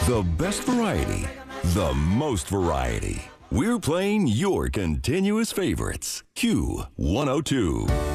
The best variety, the most variety. We're playing your continuous favorites. Q102.